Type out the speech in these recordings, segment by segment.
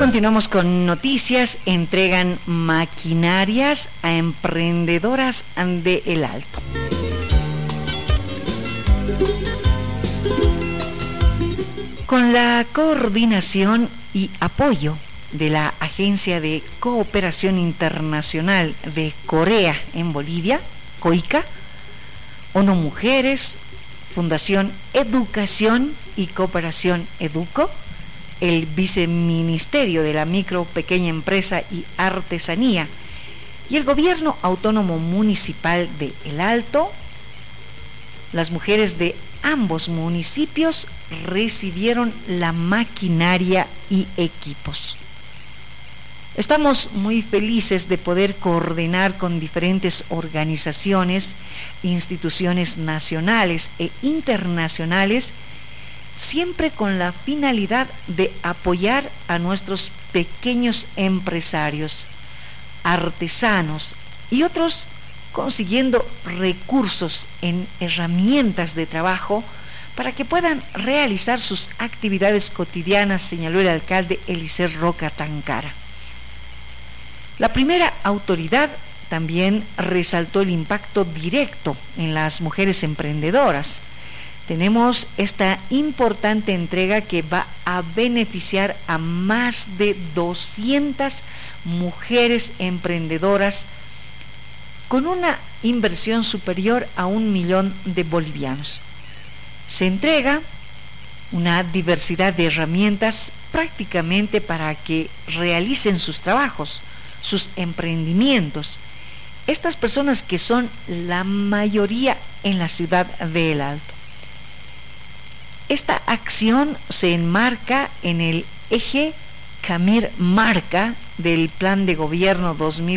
Continuamos con noticias. Entregan maquinarias a emprendedoras de El Alto. Con la coordinación y apoyo de la Agencia de Cooperación Internacional de Corea en Bolivia, COICA, ONU Mujeres, Fundación Educación y Cooperación Educo, el Viceministerio de la Micro, Pequeña Empresa y Artesanía y el Gobierno Autónomo Municipal de El Alto, las mujeres de ambos municipios recibieron la maquinaria y equipos. Estamos muy felices de poder coordinar con diferentes organizaciones, instituciones nacionales e internacionales, siempre con la finalidad de apoyar a nuestros pequeños empresarios, artesanos y otros, consiguiendo recursos en herramientas de trabajo para que puedan realizar sus actividades cotidianas, señaló el alcalde Eliezer Roca Tancara. La primera autoridad también resaltó el impacto directo en las mujeres emprendedoras. Tenemos esta importante entrega que va a beneficiar a más de 200 mujeres emprendedoras con una inversión superior a 1 millón de bolivianos. Se entrega una diversidad de herramientas prácticamente para que realicen sus trabajos, sus emprendimientos. Estas personas que son la mayoría en la ciudad de El Alto. Esta acción se enmarca en el eje Camir Marca del Plan de Gobierno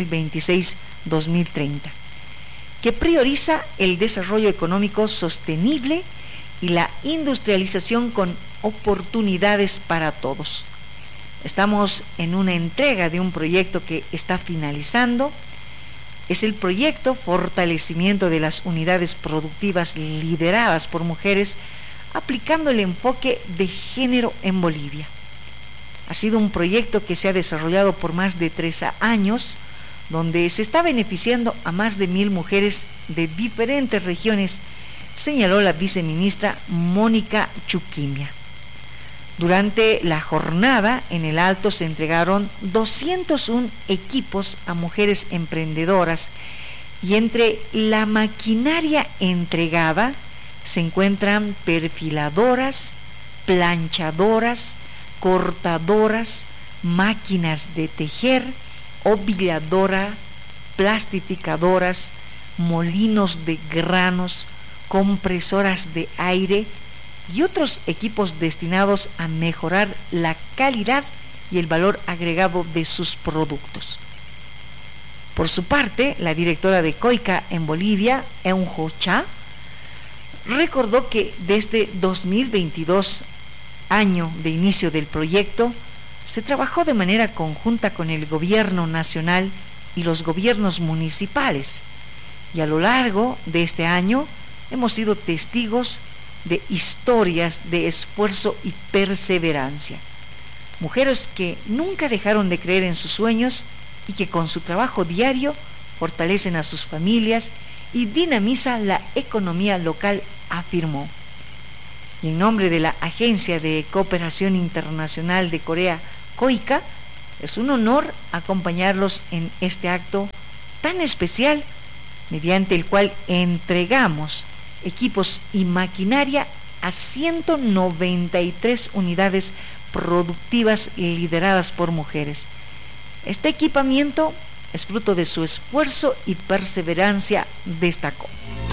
2026-2030, que prioriza el desarrollo económico sostenible y la industrialización con oportunidades para todos. Estamos en una entrega de un proyecto que está finalizando. Es el proyecto Fortalecimiento de las Unidades Productivas lideradas por mujeres, aplicando el enfoque de género en Bolivia. Ha sido un proyecto que se ha desarrollado por más de 3 años, donde se está beneficiando a más de 1,000 mujeres de diferentes regiones, señaló la viceministra Mónica Chuquimia. Durante la jornada en El Alto se entregaron 201 equipos a mujeres emprendedoras y entre la maquinaria entregada se encuentran perfiladoras, planchadoras, cortadoras, máquinas de tejer, ovilladora, plastificadoras, molinos de granos, compresoras de aire y otros equipos destinados a mejorar la calidad y el valor agregado de sus productos. Por su parte, la directora de COICA en Bolivia, Eunjo Cha, recordó que desde 2022, año de inicio del proyecto, se trabajó de manera conjunta con el gobierno nacional y los gobiernos municipales, y a lo largo de este año hemos sido testigos de historias de esfuerzo y perseverancia. Mujeres que nunca dejaron de creer en sus sueños y que con su trabajo diario fortalecen a sus familias y dinamizan la economía local, afirmó. Y en nombre de la Agencia de Cooperación Internacional de Corea, COICA, es un honor acompañarlos en este acto tan especial, mediante el cual entregamos equipos y maquinaria a 193 unidades productivas lideradas por mujeres. Este equipamiento es fruto de su esfuerzo y perseverancia, destacó.